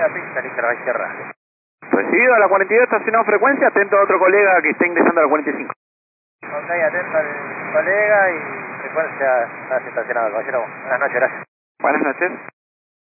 la pista, lista a la izquierda. Recibido a la 42, estacionado frecuencia, atento a otro colega que está ingresando a la 45. Ok, atento al colega y frecuencia, está estacionado, caballero. Buenas noches, gracias. Buenas noches.